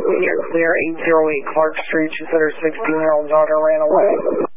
You're clear, 808 Clark Street. She said her 16-year-old daughter ran away.